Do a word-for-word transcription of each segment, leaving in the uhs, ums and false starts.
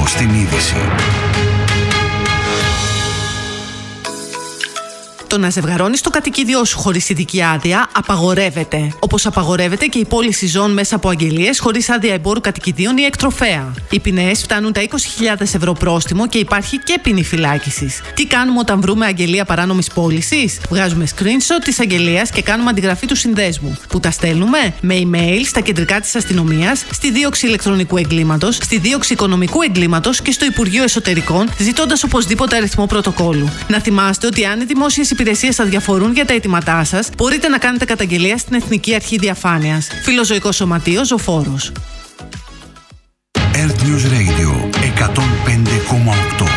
Φως στην είδηση. Το να ζευγαρώνεις το κατοικίδιό σου χωρίς ειδική άδεια απαγορεύεται. Όπως απαγορεύεται και η πώληση ζώων μέσα από αγγελίες χωρίς άδεια εμπόρου κατοικιδίων ή εκτροφέα. Οι ποινές φτάνουν τα είκοσι χιλιάδες ευρώ πρόστιμο και υπάρχει και ποινή φυλάκισης. Τι κάνουμε όταν βρούμε αγγελία παράνομης πώλησης? Βγάζουμε screenshot της αγγελίας και κάνουμε αντιγραφή του συνδέσμου. Που τα στέλνουμε με email στα κεντρικά της αστυνομίας, στη δίωξη ηλεκτρονικού εγκλήματος, στη δίωξη οικονομικού εγκλήματος και στο Υπουργείο Εσωτερικών, ζητώντας οπωσδήποτε αριθμό πρωτοκόλλου. Να θυμάστε ότι αν οι δημόσιες υπηρεσίες θα διαφορούν για τα αιτήματά σας, μπορείτε να κάνετε καταγγελία στην Εθνική Αρχή Διαφάνειας. Φιλοζωικό Σωματείο Ζωφόρος. Earth News Radio εκατόν πέντε κόμμα οκτώ.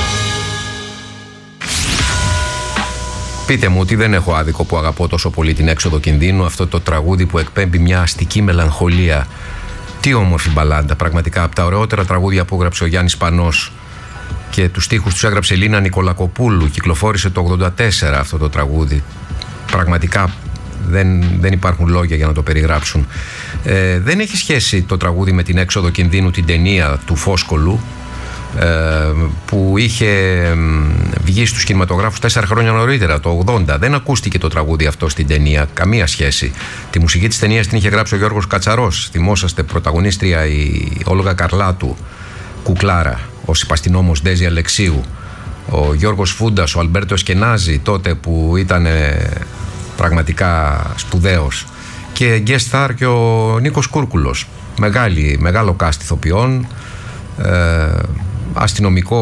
Πείτε μου ότι δεν έχω άδικο που αγαπώ τόσο πολύ την έξοδο κινδύνου, αυτό το τραγούδι που εκπέμπει μια αστική μελαγχολία. Τι όμορφη μπαλάντα, πραγματικά από τα ωραιότερα τραγούδια που έγραψε ο Γιάννης Πανός. Και τους στίχους τους έγραψε η Λίνα Νικολακοπούλου. Κυκλοφόρησε το ογδόντα τέσσερα αυτό το τραγούδι. Πραγματικά δεν, δεν υπάρχουν λόγια για να το περιγράψουν. Ε, δεν έχει σχέση το τραγούδι με την έξοδο κινδύνου, την ταινία του Φόσκολου, ε, που είχε βγει στους κινηματογράφους τέσσερα χρόνια νωρίτερα, το ογδόντα. Δεν ακούστηκε το τραγούδι αυτό στην ταινία, καμία σχέση. Τη μουσική της ταινίας την είχε γράψει ο Γιώργος Κατσαρός. Θυμόσαστε, πρωταγωνίστρια η Όλγα Καρλάτου, κουκλάρα. Ο Συμπαστινόμος Ντέζη Αλεξίου, ο Γιώργος Φούντας, ο Αλμπέρτο Εσκενάζη τότε που ήταν πραγματικά σπουδαίος, και guest star και ο Νίκος Κούρκουλος. Μεγάλη, μεγάλο cast ηθοποιών, ε, αστυνομικό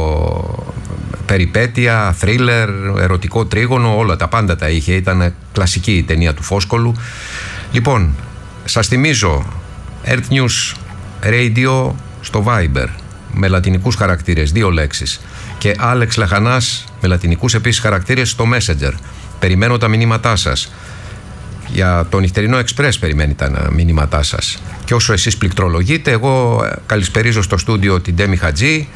περιπέτεια, θρίλερ, ερωτικό τρίγωνο, όλα τα πάντα τα είχε. Ήταν κλασική η ταινία του Φόσκολου. Λοιπόν, σας θυμίζω Earth News Radio στο Viber με λατινικούς χαρακτήρες, δύο λέξεις, και Άλεξ Λαχανάς με λατινικούς επίσης χαρακτήρες στο Messenger. Περιμένω τα μηνύματά σας. Για το νυχτερινό Εξπρές περιμένει τα μηνύματά σας. Και όσο εσείς πληκτρολογείτε, εγώ καλησπερίζω στο στούντιο την Ντέμι Χατζή.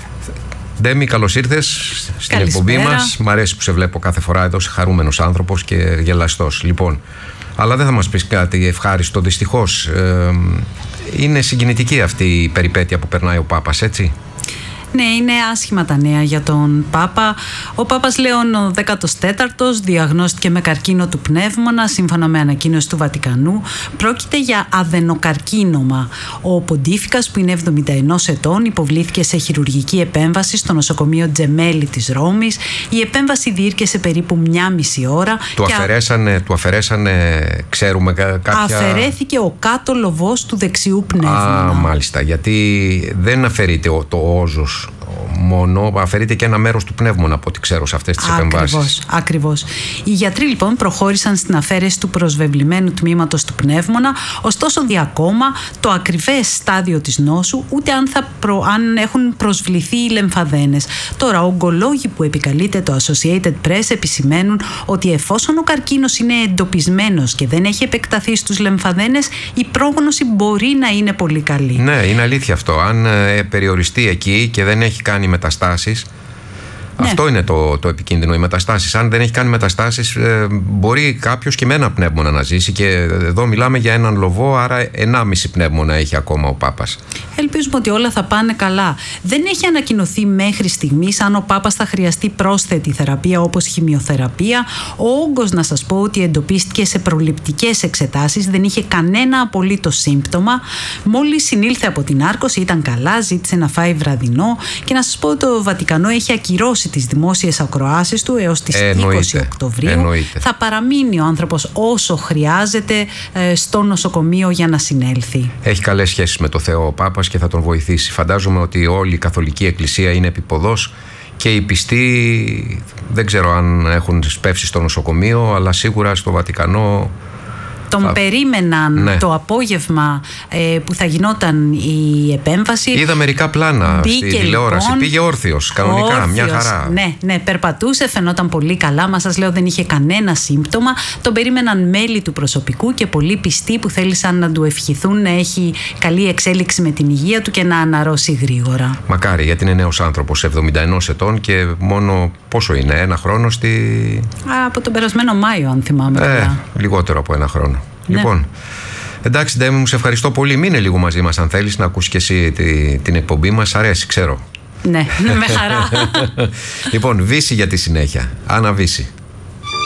Ντέμι, καλώς ήρθες στην εκπομπή μας. Μ' αρέσει που σε βλέπω κάθε φορά εδώ, είσαι χαρούμενος άνθρωπος και γελαστός. Λοιπόν, αλλά δεν θα μας πεις κάτι ευχάριστο, δυστυχώς. Ε, είναι συγκινητική αυτή η περιπέτεια που περνάει ο Πάπας, έτσι? Ναι, είναι άσχημα τα νέα για τον Πάπα. Ο Πάπας Λέων ο δέκατος τέταρτος διαγνώστηκε με καρκίνο του πνεύμονα, σύμφωνα με ανακοίνωση του Βατικανού. Πρόκειται για αδενοκαρκίνωμα. Ο Ποντίφικας, που είναι εβδομήντα ενός ετών, υποβλήθηκε σε χειρουργική επέμβαση στο νοσοκομείο Τζεμέλη της Ρώμης. Η επέμβαση διήρκεσε περίπου μια μισή ώρα. Του αφαιρέσανε, του αφαιρέσανε, ξέρουμε κάποια... Αφαιρέθηκε ο κάτω λοβός του δεξιού πνεύμονα. Α, μάλιστα, γιατί δεν αφαιρείται το όζος μόνο, αφαιρείται και ένα μέρος του πνεύμονα, από ό,τι ξέρω, σε αυτές τις επεμβάσεις. Ακριβώς, ακριβώς. Οι γιατροί λοιπόν προχώρησαν στην αφαίρεση του προσβεβλημένου τμήματος του πνεύμονα, ωστόσο δι' ακόμα το ακριβές στάδιο της νόσου, ούτε αν, θα προ, αν έχουν προσβληθεί οι λεμφαδένες. Τώρα, ογκολόγοι που επικαλείται το Associated Press επισημαίνουν ότι εφόσον ο καρκίνος είναι εντοπισμένος και δεν έχει επεκταθεί στους λεμφαδένες, η πρόγνωση μπορεί να είναι πολύ καλή. Ναι, είναι αλήθεια αυτό. Αν ε, περιοριστεί εκεί και δεν έχει κάνει μεταστάσεις, ναι. Αυτό είναι το, το επικίνδυνο, οι μεταστάσεις. Αν δεν έχει κάνει μεταστάσεις, ε, μπορεί κάποιος και με ένα πνεύμονα να ζήσει, και εδώ μιλάμε για έναν λοβό, άρα ενάμιση πνεύμονα έχει ακόμα ο Πάπας. Ελπίζουμε ότι όλα θα πάνε καλά. Δεν έχει ανακοινωθεί μέχρι στιγμής αν ο Πάπας θα χρειαστεί πρόσθετη θεραπεία όπως χημειοθεραπεία. Ο όγκος, να σας πω ότι εντοπίστηκε σε προληπτικές εξετάσεις, δεν είχε κανένα απολύτως σύμπτωμα. Μόλις συνήλθε από την άρκωση ήταν καλά, ζήτησε να φάει βραδινό, και να σας πω ότι το Βατικανό έχει ακυρώσει τις δημόσιες ακροάσεις του έως τις Εννοείται. είκοσι Οκτωβρίου. Εννοείται. Θα παραμείνει ο άνθρωπος όσο χρειάζεται στο νοσοκομείο για να συνέλθει. Έχει καλές σχέσεις με το Θεό ο Πάπας και θα τον βοηθήσει. Φαντάζομαι ότι όλη η Καθολική Εκκλησία είναι επιποδός, και οι πιστοί δεν ξέρω αν έχουν σπεύσει στο νοσοκομείο, αλλά σίγουρα στο Βατικανό Τον θα... περίμεναν, ναι, το απόγευμα ε, που θα γινόταν η επέμβαση. Είδα μερικά πλάνα Μπήκε, στη τηλεόραση. Λοιπόν, πήγε όρθιος, κανονικά, όρθιος, μια χαρά. Ναι, ναι, περπατούσε, φαινόταν πολύ καλά. Μα σας λέω, δεν είχε κανένα σύμπτωμα. Τον περίμεναν μέλη του προσωπικού και πολλοί πιστοί που θέλησαν να του ευχηθούν να έχει καλή εξέλιξη με την υγεία του και να αναρρώσει γρήγορα. Μακάρι, γιατί είναι νέος άνθρωπος, εβδομήντα ενός ετών, και μόνο πόσο είναι, ένα χρόνο στη... Α, από τον περασμένο Μάιο, αν θυμάμαι. Ε, λιγότερο από ένα χρόνο. Ναι. Λοιπόν, Εντάξει, Ντέμι μου, σε ευχαριστώ πολύ. Μείνε λίγο μαζί μας αν θέλεις να ακούσεις και εσύ τη, την εκπομπή μας. Αρέσει, ξέρω. Ναι, με χαρά. Λοιπόν, Βύση για τη συνέχεια. Άννα Βύση.